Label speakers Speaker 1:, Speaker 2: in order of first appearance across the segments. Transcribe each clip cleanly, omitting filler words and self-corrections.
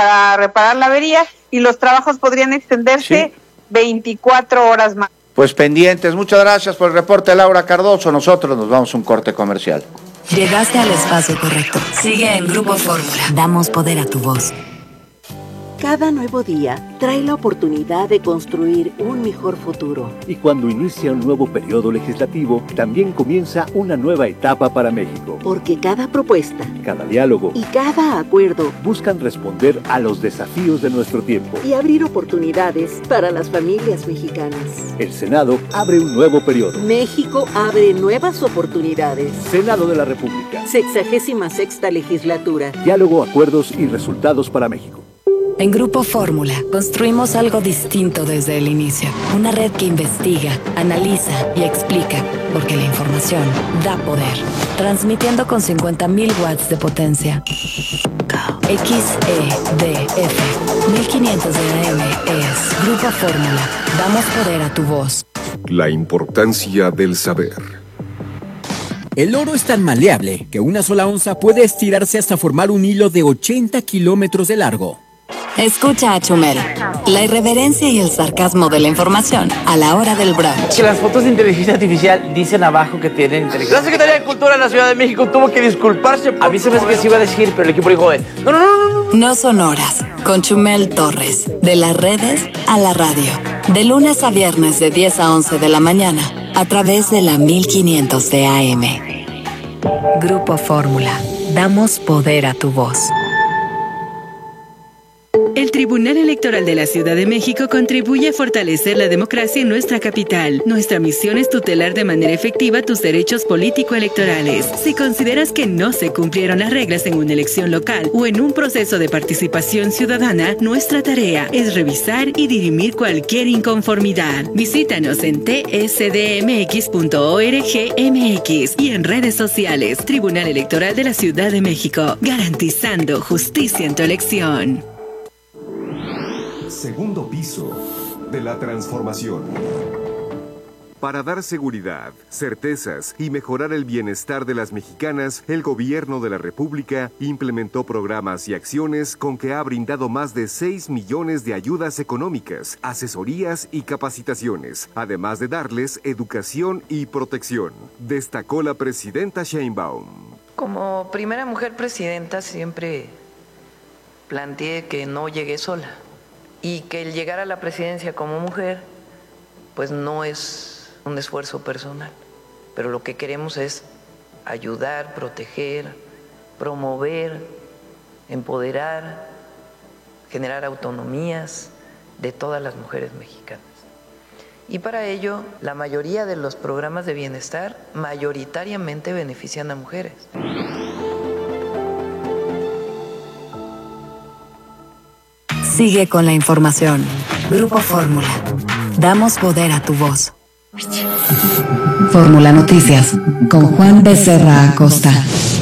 Speaker 1: para reparar la avería y los trabajos podrían extenderse 24 horas más.
Speaker 2: Pues pendientes. Muchas gracias por el reporte, Laura Cardoso. Nosotros nos vamos a un corte comercial.
Speaker 3: Llegaste al espacio correcto. Sigue en Grupo Fórmula. Damos poder a tu voz.
Speaker 4: Cada nuevo día trae la oportunidad de construir un mejor futuro.
Speaker 5: Y cuando inicia un nuevo periodo legislativo, también comienza una nueva etapa para México.
Speaker 4: Porque cada propuesta,
Speaker 5: cada diálogo
Speaker 4: y cada acuerdo
Speaker 5: buscan responder a los desafíos de nuestro tiempo
Speaker 4: y abrir oportunidades para las familias mexicanas.
Speaker 5: El Senado abre un nuevo periodo.
Speaker 4: México abre nuevas oportunidades.
Speaker 5: Senado de la República.
Speaker 4: 66ª legislatura.
Speaker 5: Diálogo, acuerdos y resultados para México.
Speaker 3: En Grupo Fórmula construimos algo distinto desde el inicio. Una red que investiga, analiza y explica, porque la información da poder. Transmitiendo con 50.000 watts de potencia. XEDF 1500 de AM es Grupo Fórmula. Damos poder a tu voz.
Speaker 6: La importancia del saber.
Speaker 7: El oro es tan maleable que una sola onza puede estirarse hasta formar un hilo de 80 kilómetros de largo.
Speaker 3: Escucha a Chumel, la irreverencia y el sarcasmo de la información a la hora del brunch.
Speaker 8: Que las fotos de inteligencia artificial dicen abajo que tienen inteligencia. La Secretaría de Cultura de la Ciudad de México tuvo que disculparse. A mí se me hace que se iba a decir, pero el equipo dijo no.
Speaker 3: No son horas, con Chumel Torres, de las redes a la radio. De lunes a viernes de 10 a 11 de la mañana, a través de la 1500 de AM. Grupo Fórmula, damos poder a tu voz.
Speaker 9: El Tribunal Electoral de la Ciudad de México contribuye a fortalecer la democracia en nuestra capital. Nuestra misión es tutelar de manera efectiva tus derechos político-electorales. Si consideras que no se cumplieron las reglas en una elección local o en un proceso de participación ciudadana, nuestra tarea es revisar y dirimir cualquier inconformidad. Visítanos en tsdmx.org.mx y en redes sociales. Tribunal Electoral de la Ciudad de México, garantizando justicia en tu elección.
Speaker 6: Segundo piso de la transformación. Para dar seguridad, certezas y mejorar el bienestar de las mexicanas, el Gobierno de la República implementó programas y acciones con que ha brindado más de 6 millones de ayudas económicas, asesorías y capacitaciones, además de darles educación y protección, destacó la presidenta Sheinbaum.
Speaker 10: Como primera mujer presidenta siempre planteé que no llegué sola. Y que el llegar a la presidencia como mujer, pues no es un esfuerzo personal, pero lo que queremos es ayudar, proteger, promover, empoderar, generar autonomías de todas las mujeres mexicanas. Y para ello, la mayoría de los programas de bienestar mayoritariamente benefician a mujeres.
Speaker 3: Sigue con la información. Grupo Fórmula. Damos poder a tu voz. Fórmula Noticias con Juan Becerra Acosta.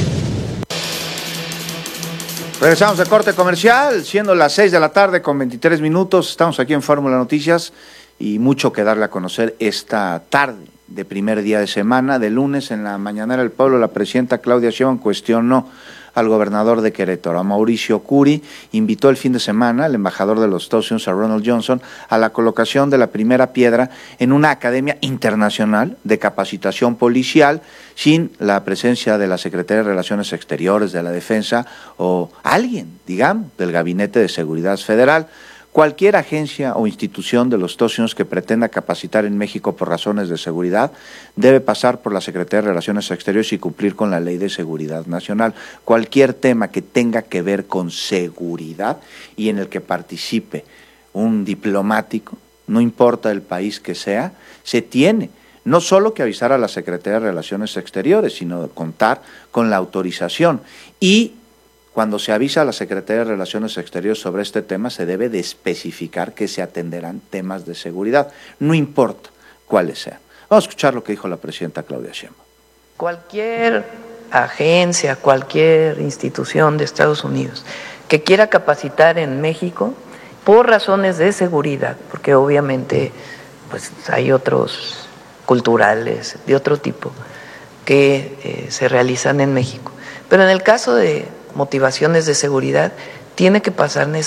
Speaker 2: Regresamos de corte comercial, siendo las 6 de la tarde con 23 minutos. Estamos aquí en Fórmula Noticias y mucho que darle a conocer esta tarde de primer día de semana. De lunes en la mañanera del pueblo, la presidenta Claudia Sheinbaum cuestionó al gobernador de Querétaro, a Mauricio Curi. Invitó el fin de semana al embajador de los Estados Unidos, a Ronald Johnson, a la colocación de la primera piedra en una academia internacional de capacitación policial, sin la presencia de la Secretaría de Relaciones Exteriores, de la Defensa o alguien, digamos, del Gabinete de Seguridad Federal. Cualquier agencia o institución de los Estados Unidos que pretenda capacitar en México por razones de seguridad debe pasar por la Secretaría de Relaciones Exteriores y cumplir con la Ley de Seguridad Nacional. Cualquier tema que tenga que ver con seguridad y en el que participe un diplomático, no importa el país que sea, se tiene no solo que avisar a la Secretaría de Relaciones Exteriores, sino contar con la autorización. Y cuando se avisa a la Secretaría de Relaciones Exteriores sobre este tema, se debe de especificar que se atenderán temas de seguridad, no importa cuáles sean. Vamos a escuchar lo que dijo la presidenta Claudia Sheinbaum.
Speaker 10: Cualquier agencia, cualquier institución de Estados Unidos que quiera capacitar en México por razones de seguridad, porque obviamente pues hay otros culturales de otro tipo que se realizan en México, pero en el caso de motivaciones de seguridad tiene que pasar